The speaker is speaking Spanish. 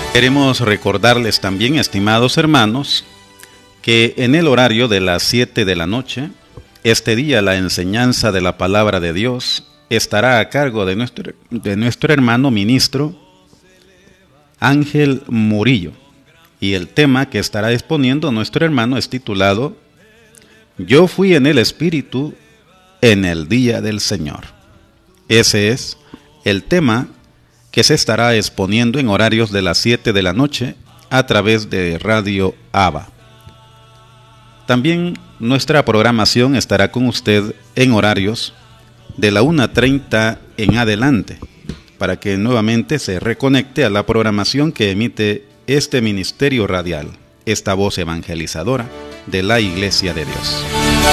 Queremos recordarles también, estimados hermanos, que en el horario de las 7 de la noche, este día la enseñanza de la palabra de Dios estará a cargo de nuestro hermano ministro Ángel Murillo. Y el tema que estará exponiendo nuestro hermano es titulado Yo fui en el Espíritu en el día del Señor. Ese es el tema que se estará exponiendo en horarios de las 7 de la noche a través de Radio Abba. También nuestra programación estará con usted en horarios de la 1:30 en adelante, para que nuevamente se reconecte a la programación que emite este ministerio radial, esta voz evangelizadora de la Iglesia de Dios.